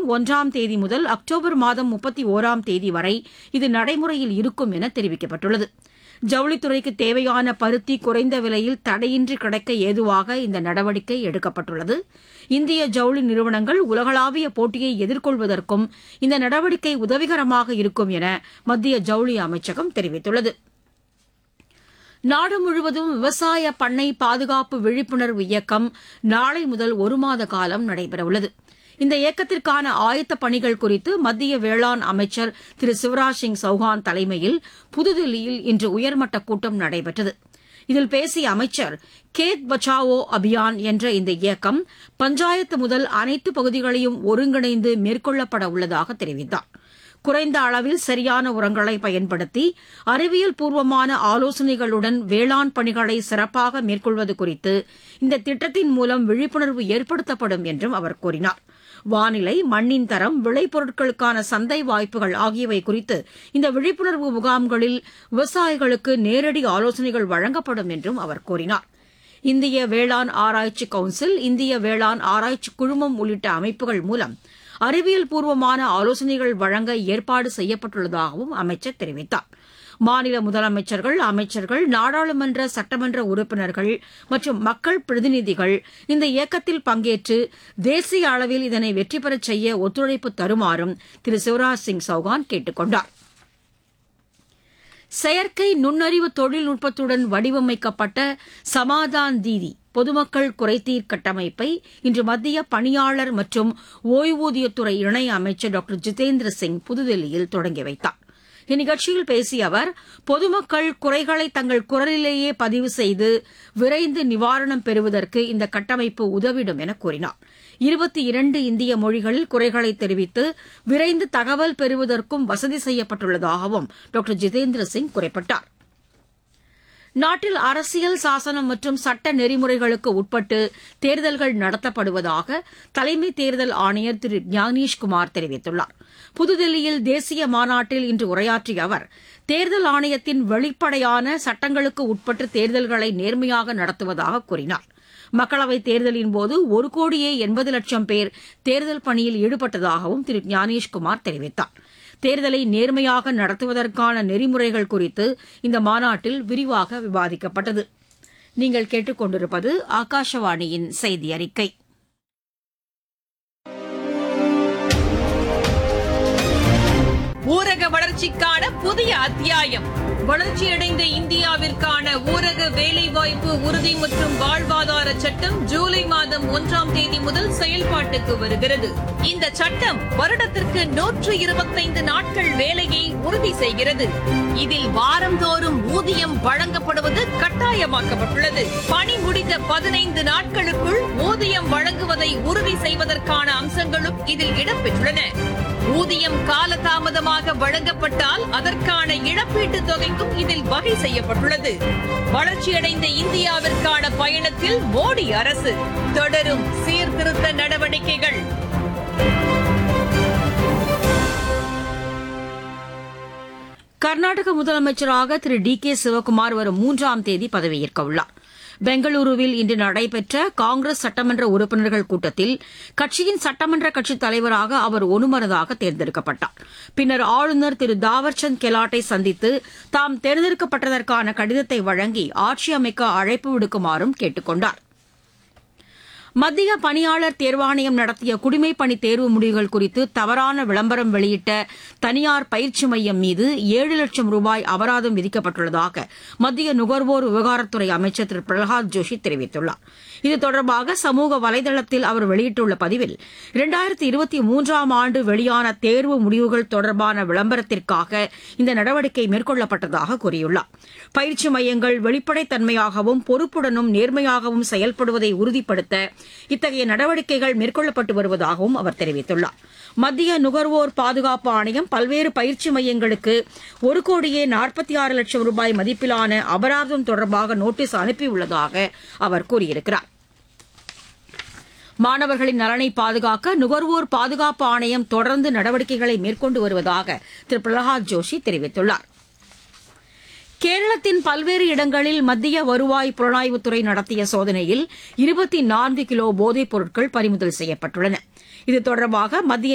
1ஆம் தேதி முதல் அக்டோபர் மாதம் 31ஆம் தேதி வரை இது நடைமுறையில் இருக்கும் என தெரிவிக்கப்பட்டுள்ளது. ஜவுளித்துறைக்கு தேவையான பருத்தி குறைந்த விலையில் தடையின்றி கிடைக்க ஏதுவாக இந்த நடவடிக்கை எடுக்கப்பட்டுள்ளது. இந்திய ஜவுளி நிறுவனங்கள் உலகளாவிய போட்டியை எதிர்கொள்வதற்கும் இந்த நடவடிக்கை உதவிகரமாக இருக்கும் என மத்திய ஜவுளி அமைச்சகம் தெரிவித்துள்ளது. நாடு முழுவதும் விவசாய பண்ணை பாதுகாப்பு விழிப்புணர்வு இயக்கம் நாளை முதல் 1 மாத காலம் நடைபெறவுள்ளது. இந்த இயக்கத்திற்கான ஆயத்தப் பணிகள் குறித்து மத்திய வேளாண் அமைச்சர் திரு சிவராஜ் சிங் சௌஹான் தலைமையில் புதுதில்லியில் இன்று உயர்மட்ட கூட்டம் நடைபெற்றது. இதில் பேசிய அமைச்சர், கேத் பச்சாவோ அபியான் என்ற இந்த இயக்கம் பஞ்சாயத்து முதல் அனைத்து பகுதிகளையும் ஒருங்கிணைந்து மேற்கொள்ளப்பட உள்ளதாக தெரிவித்தார். குறைந்த அளவில் சரியான உரங்களை பயன்படுத்தி அறிவியல் பூர்வமான ஆலோசனைகளுடன் வேளாண் பணிகளை சிறப்பாக மேற்கொள்வது குறித்து இந்த திட்டத்தின் மூலம் விழிப்புணர்வு ஏற்படுத்தப்படும் என்றும் அவர் கூறினார். வானிலை, மண்ணின் தரம், விளைபொருட்களுக்கான சந்தை வாய்ப்புகள் ஆகியவை குறித்து இந்த விழிப்புணர்வு முகாம்களில் விவசாயிகளுக்கு நேரடி ஆலோசனைகள் வழங்கப்படும் என்றும் அவர் கூறினார். இந்திய வேளாண் ஆராய்ச்சி கவுன்சில், இந்திய வேளாண் ஆராய்ச்சி குழுமம் உள்ளிட்ட அமைப்புகள் மூலம் அறிவியல் பூர்வமான ஆலோசனைகள் வழங்க ஏற்பாடு செய்யப்பட்டுள்ளதாகவும் அமைச்சர் தெரிவித்தார். மாநில முதலமைச்சர்கள், அமைச்சர்கள், நாடாளுமன்ற சட்டமன்ற உறுப்பினர்கள் மற்றும் மக்கள் பிரதிநிதிகள் இந்த இயக்கத்தில் பங்கேற்று தேசிய அளவில் இதனை வெற்றி பெறச் செய்ய ஒத்துழைப்பு தருமாறும் திரு சிவராஜ் சிங் சௌஹான் கேட்டுக் கொண்டார். செயற்கை நுண்ணறிவு தொழில்நுட்பத்துடன் வடிவமைக்கப்பட்ட சமாதான் தீதி பொதுமக்கள் குறைதீர் கட்டமைப்பை இன்று மத்திய பணியாளர் மற்றும் ஓய்வூதியத்துறை இணை அமைச்சர் டாக்டர் ஜிதேந்திர சிங் புதுதில்லியில் தொடங்கி வைத்தார். இந்நிகழ்ச்சியில் பேசிய அவர், பொதுமக்கள் குறைகளை தங்கள் குரலிலேயே பதிவு செய்து விரைந்து நிவாரணம் பெறுவதற்கு இந்த கட்டமைப்பு உதவிடும் என கூறினார். 22 இந்திய மொழிகளில் குறைகளை தெரிவித்து விரைந்து தகவல் பெறுவதற்கும் வசதி செய்யப்பட்டுள்ளதாகவும் டாக்டர் ஜிதேந்திர சிங் குறிப்பிட்டார். நாட்டில் அரசியல் சாசனம் மற்றும் சட்ட நெறிமுறைகளுக்கு உட்பட்டு தேர்தல்கள் நடத்தப்படுவதாக தலைமை தேர்தல் ஆணையர் திரு ஞானேஷ்குமார் தெரிவித்துள்ளார். புதுதில்லியில் தேசிய மாநாட்டில் இன்று உரையாற்றிய அவர், தேர்தல் ஆணையத்தின் வெளிப்படையான சட்டங்களுக்கு உட்பட்டு தேர்தல்களை நேர்மையாக நடத்துவதாக கூறினார். மக்களவைத் தேர்தலின்போது 1,80,00,000 பேர் தேர்தல் பணியில் ஈடுபட்டதாகவும் திரு ஞானேஷ்குமார் தெரிவித்தார். தேர்தலை நேர்மையாக நடத்துவதற்கான நெறிமுறைகள் குறித்து இந்த மாநாட்டில் விரிவாக விவாதிக்கப்பட்டது. நீங்கள் கேட்டுக் கொண்டிருப்பது ஆகாஷவாணியின் செய்தி அறிக்கை. ஊரக வளர்ச்சிக்கான புதிய அத்தியாயம். வளர்ச்சியடைந்த இந்தியாவிற்கான ஊரக வேலைவாய்ப்பு உறுதி மற்றும் வாழ்வாதார சட்டம் ஜூலை மாதம் 1ஆம் தேதி முதல் செயல்பாட்டுக்கு வருகிறது. இந்த சட்டம் வருடத்திற்கு 125 நாட்கள் வேலையை உறுதி செய்கிறது. இதில் வாரந்தோறும் ஊதியம் வழங்கப்படுவது கட்டாயமாக்கப்பட்டுள்ளது. பணி முடிந்த 15 நாட்களுக்குள் ஊதியம் வழங்குவதை உறுதி செய்வதற்கான அம்சங்களும் இதில் இடம்பெற்றுள்ளன. ஊதியம் காலதாமதமாக வழங்கப்பட்டால் அதற்கான இழப்பீட்டுத் தொகைக்கும் இதில் வகை செய்யப்பட்டுள்ளது. வளர்ச்சியடைந்த இந்தியாவிற்கான பயணத்தில் மோடி அரசு தொடரும் சீர்திருத்த நடவடிக்கைகள். கர்நாடக முதலமைச்சராக திரு டி.கே. சிவக்குமார் வரும் 3ஆம் தேதி பதவியேற்க உள்ளார். பெங்களூருவில் இன்று நடைபெற்ற காங்கிரஸ் சட்டமன்ற உறுப்பினர்கள் கூட்டத்தில் கட்சியின் சட்டமன்ற கட்சித் தலைவராக அவர் ஒருமனதாக தேர்ந்தெடுக்கப்பட்டார். பின்னர் ஆளுநர் திரு தாவர்சந்த் கெலாட்டை சந்தித்து தாம் தேர்ந்தெடுக்கப்பட்டதற்கான கடிதத்தை வழங்கி ஆட்சி அமைக்க அழைப்பு விடுக்குமாறும் கேட்டுக் கொண்டார். மத்திய பணியாளர் தேர்வாணையம் நடத்திய குடிமைப் பணி தேர்வு முடிவுகள் குறித்து தவறான விளம்பரம் வெளியிட்ட தனியார் பயிற்சி மையம் மீது 7 லட்சம் ரூபாய் அபராதம் விதிக்கப்பட்டுள்ளதாக மத்திய நுகர்வோர் விவகாரத்துறை அமைச்சர் திரு பிரகலாத் ஜோஷி தெரிவித்துள்ளார். இது தொடர்பாக சமூக வலைதளத்தில் அவர் வெளியிட்டுள்ள பதிவில், 2023ஆம் ஆண்டு வெளியான தேர்வு முடிவுகள் தொடர்பான விளம்பரத்திற்காக இந்த நடவடிக்கை மேற்கொள்ளப்பட்டதாக கூறியுள்ளார். பயிற்சி மையங்கள் வெளிப்படைத்தன்மையாகவும் பொறுப்புடனும் நேர்மையாகவும் செயல்படுவதை உறுதிப்படுத்த இத்தகைய நடவடிக்கைகள் மேற்கொள்ளப்பட்டு வருவதாகவும் அவர் தெரிவித்துள்ளார். மத்திய நுகர்வோர் பாதுகாப்பு ஆணையம் பல்வேறு பயிற்சி மையங்களுக்கு 1,46,00,000 ரூபாய் மதிப்பிலான அபராதம் தொடர்பாக நோட்டீஸ் அனுப்பியுள்ளதாக அவர் கூறியிருக்கிறார். மாணவர்களின் நலனை பாதுகாக்க நுகர்வோர் பாதுகாப்பு ஆணையம் தொடர்ந்து நடவடிக்கைகளை மேற்கொண்டு வருவதாக திரு பிரகலாத் ஜோஷி தெரிவித்துள்ளார். கேரளத்தின் பல்வேறு இடங்களில் மத்திய வருவாய் புலனாய்வுத்துறை நடத்திய சோதனையில் 24 கிலோ போதைப் பொருட்கள் பறிமுதல் செய்யப்பட்டுள்ளன. இது தொடர்பாக மத்திய